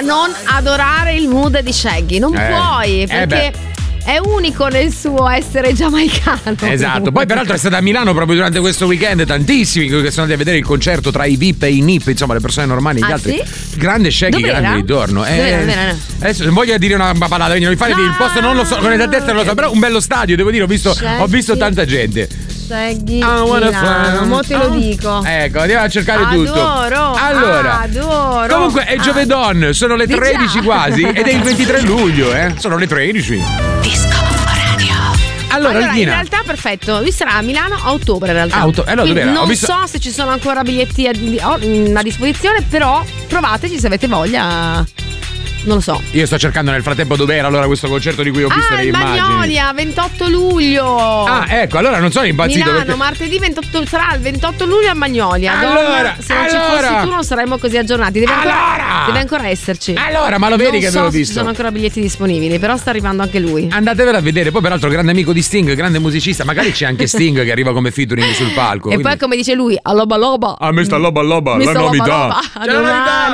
non adorare il mood di Shaggy. Non puoi, perché è unico nel suo essere giamaicano. Esatto. Poi peraltro è stata a Milano proprio durante questo weekend, tantissimi che sono andati a vedere il concerto tra i VIP e i NIP, insomma le persone normali e gli altri. Sì? Grande Shaggy, grande ritorno. Adesso non voglio dire una papalata, quindi non mi fate dire il posto, non lo so, con esattezza non lo so, però un bello stadio, devo dire, ho visto tanta gente. Shaggy Milano, mo te lo dico. Ecco, andiamo a cercare tutto. Allora, adoro. Comunque è giovedon, sono le 13 quasi ed è il 23 luglio, sono le 13. Disco Radio. Allora in realtà perfetto, lui sarà a Milano a ottobre in realtà. Non so se ci sono ancora biglietti a disposizione, però provateci se avete voglia. Non lo so. Io sto cercando nel frattempo dove era allora questo concerto di cui ho visto le immagini. Magnolia, 28 luglio. Ecco, allora non sono impazzito. Milano, perché... martedì 28, sarà il 28 luglio a Magnolia. Allora, se non ci fossi tu non saremmo così aggiornati. Deve ancora esserci. Allora, ma lo vedi che avevo visto? Ci sono ancora biglietti disponibili, però sta arrivando anche lui. Andatevelo a vedere. Poi peraltro grande amico di Sting, grande musicista. Magari c'è anche Sting che arriva come featuring sul palco. E poi come dice lui, a loba loba. A me sta loba loba, la novità.